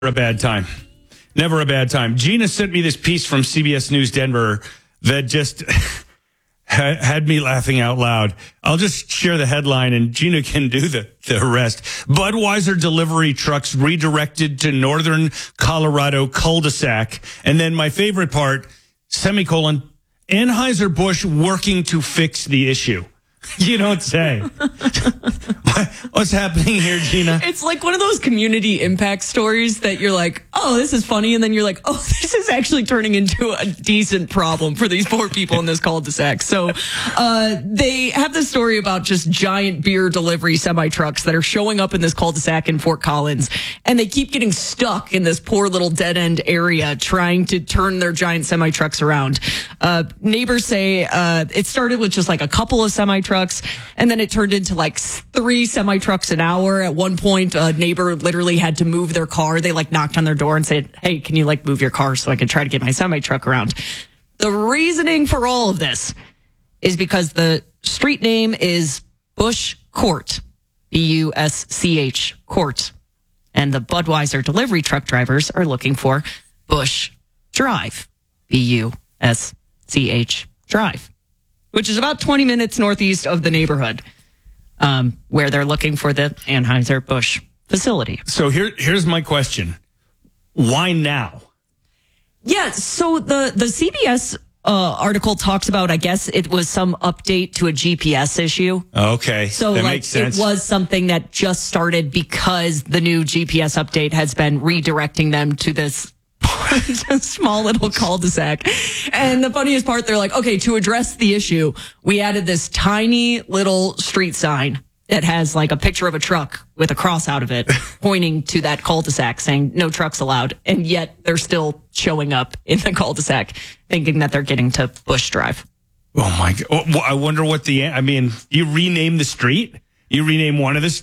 a bad time. Never a bad time. Gina sent me this piece from CBS News Denver that just had me laughing out loud. I'll just share the headline and Gina can do the rest. Budweiser delivery trucks redirected to northern Colorado cul-de-sac. And then my favorite part, semicolon, Anheuser-Busch working to fix the issue. You don't say. What's happening here, Gina? It's like one of those community impact stories that you're like, oh, this is funny. And then you're like, oh, this is actually turning into a decent problem for these poor people in this cul-de-sac. So they have this story about just giant beer delivery semi-trucks that are showing up in this cul-de-sac in Fort Collins. And they keep getting stuck in this poor little dead-end area trying to turn their giant semi-trucks around. Neighbors say it started with just like a couple of semi-trucks. And then it turned into like 3 semi-trucks an hour. At one point, a neighbor literally had to move their car. They like knocked on their door and said, hey, can you like move your car so I can try to get my semi-truck around? The reasoning for all of this is because the street name is Busch Court, Busch Court. And the Budweiser delivery truck drivers are looking for Busch Drive, Busch Drive, which is about 20 minutes northeast of the neighborhood, where they're looking for the Anheuser-Busch facility. So here's my question. Why now? Yeah, so the CBS article talks about, I guess it was some update to a GPS issue. Okay, so that like makes sense. It was something that just started because the new GPS update has been redirecting them to this small little cul-de-sac. And the funniest part, they're like, okay, to address the issue, we added this tiny little street sign that has like a picture of a truck with a cross out of it pointing to that cul-de-sac saying no trucks allowed. And yet they're still showing up in the cul-de-sac thinking that they're getting to Busch Drive. Oh my God. I wonder what you rename the street? You rename one of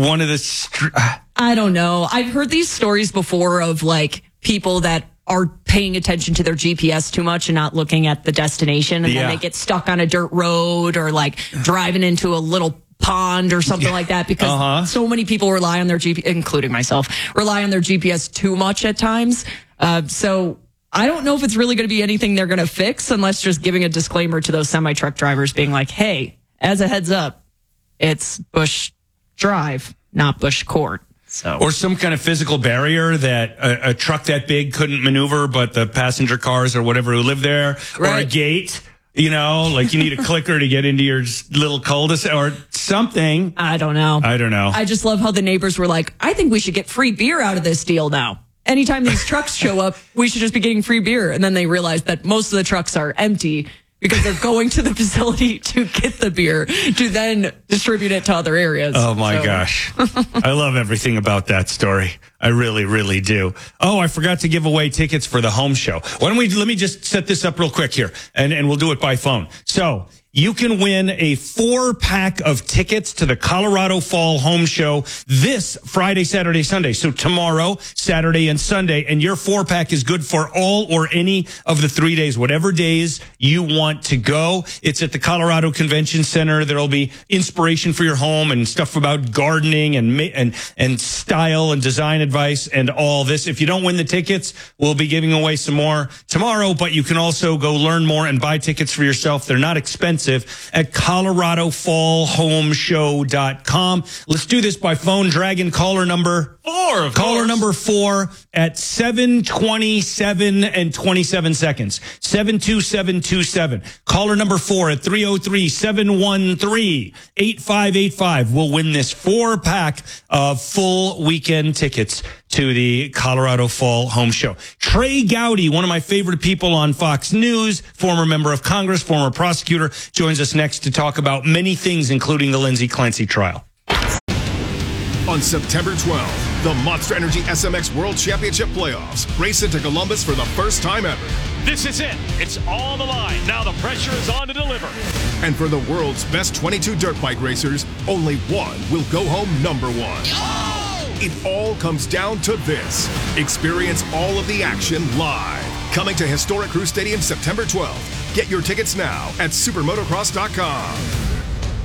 the I don't know. I've heard these stories before of like people that are paying attention to their GPS too much and not looking at the destination. And then they get stuck on a dirt road or like driving into a little pond or something like that because so many people rely on their GPS, including myself, rely on their GPS too much at times. So I don't know if it's really going to be anything they're going to fix unless just giving a disclaimer to those semi-truck drivers being like, hey, as a heads up, it's Busch Drive, not Busch Court. So. Or some kind of physical barrier that a truck that big couldn't maneuver, but the passenger cars or whatever who live there, right. Or a gate, like you need a clicker to get into your little cul-de-sac or something. I don't know. I just love how the neighbors were like, I think we should get free beer out of this deal now. Anytime these trucks show up, we should just be getting free beer. And then they realized that most of the trucks are empty because they're going to the facility to get the beer to then distribute it to other areas. Oh, my gosh. I love everything about that story. I really, really do. Oh, I forgot to give away tickets for the home show. Let me just set this up real quick here, and we'll do it by phone. So you can win a 4-pack of tickets to the Colorado Fall Home Show this Friday, Saturday, Sunday. So tomorrow, Saturday, and Sunday. And your 4-pack is good for all or any of the 3 days, whatever days you want to go. It's at the Colorado Convention Center. There'll be inspiration for your home and stuff about gardening and style and design advice and all this. If you don't win the tickets, we'll be giving away some more tomorrow, but you can also go learn more and buy tickets for yourself. They're not expensive at ColoradoFallHomeShow.com. Let's do this by phone. Dragon caller number 4. Caller number 4 at 7:27 and 27 seconds. 72727. Caller number 4 at 303-713-8585. We'll win this 4-pack of full weekend tickets to the Colorado Fall Home Show. Trey Gowdy, one of my favorite people on Fox News, former member of Congress, former prosecutor, joins us next to talk about many things, including the Lindsay Clancy trial. On September 12th, the Monster Energy SMX World Championship Playoffs race into Columbus for the first time ever. This is it. It's all on the line. Now the pressure is on to deliver. And for the world's best 22 dirt bike racers, only one will go home number 1. Oh! It all comes down to this. Experience all of the action live. Coming to Historic Crew Stadium September 12th. Get your tickets now at supermotocross.com.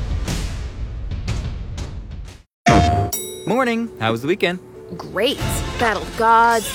Morning. How was the weekend? Great. battled gods,